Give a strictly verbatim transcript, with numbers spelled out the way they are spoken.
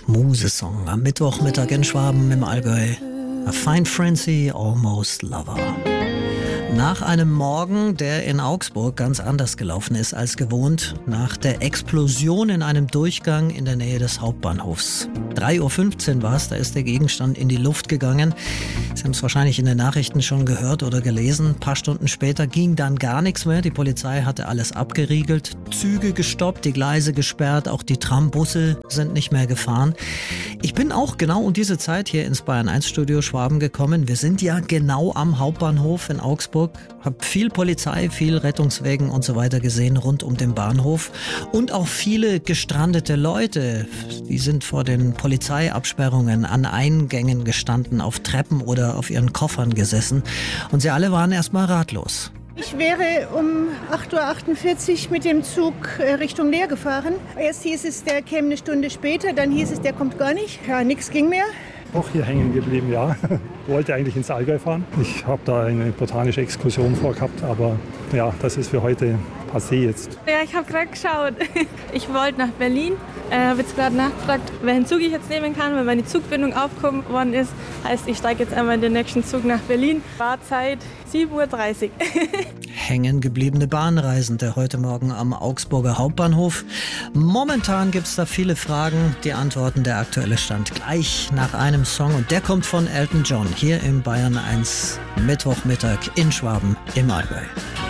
Musesong am Mittwochmittag in Schwaben im Allgäu. A Fine Frenzy, Almost Lover. Nach einem Morgen, der in Augsburg ganz anders gelaufen ist als gewohnt, nach der Explosion in einem Durchgang in der Nähe des Hauptbahnhofs. drei Uhr fünfzehn war es, da ist der Gegenstand in die Luft gegangen. Sie haben es wahrscheinlich in den Nachrichten schon gehört oder gelesen. Ein paar Stunden später ging dann gar nichts mehr. Die Polizei hatte alles abgeriegelt, Züge gestoppt, die Gleise gesperrt, auch die Trambusse sind nicht mehr gefahren. Ich bin auch genau um diese Zeit hier ins Bayern eins Studio Schwaben gekommen. Wir sind ja genau am Hauptbahnhof in Augsburg. Hab viel Polizei, viel Rettungswagen und so weiter gesehen rund um den Bahnhof. Und auch viele gestrandete Leute. Die sind vor den Polizeiabsperrungen an Eingängen gestanden, auf Treppen oder auf ihren Koffern gesessen. Und sie alle waren erstmal ratlos. Ich wäre um acht Uhr achtundvierzig mit dem Zug Richtung Leer gefahren. Erst hieß es, der käme eine Stunde später, dann hieß es, der kommt gar nicht. Ja, nichts ging mehr. Auch hier hängen geblieben, ja. Wollte eigentlich ins Allgäu fahren. Ich habe da eine botanische Exkursion vorgehabt, aber ja, das ist für heute passé jetzt. Ja, ich habe gerade geschaut. Ich wollte nach Berlin. Ich äh, habe jetzt gerade nachgefragt, welchen Zug ich jetzt nehmen kann, weil meine Zugbindung aufgehoben worden ist. Heißt, ich steige jetzt einmal in den nächsten Zug nach Berlin. Fahrzeit sieben Uhr dreißig. Hängen gebliebene Bahnreisende heute Morgen am Augsburger Hauptbahnhof. Momentan gibt es da viele Fragen. Die Antworten, der aktuelle Stand gleich nach einem Song. Und der kommt von Elton John hier im Bayern eins Mittwochmittag in Schwaben im Allgäu.